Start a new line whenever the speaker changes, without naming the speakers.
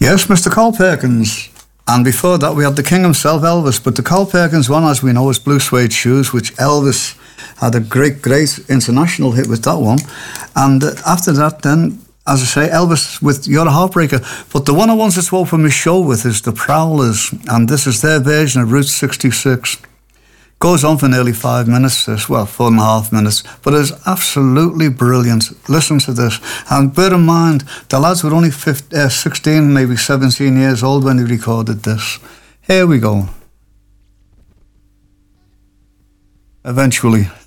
Yes, Mr. Carl Perkins. And before that, we had the king himself, Elvis. But the Carl Perkins one, as we know, is Blue Suede Shoes, which Elvis had a great international hit with that one. And after that, then, as I say, Elvis with You're a Heartbreaker. But the one I wanted to open my show with is the Prowlers. And this is their version of Route 66. Goes on for nearly 5 minutes, 4.5 minutes, but it's absolutely brilliant. Listen to this. And bear in mind, the lads were only 16, maybe 17 years old when they recorded this. Here we go. Eventually.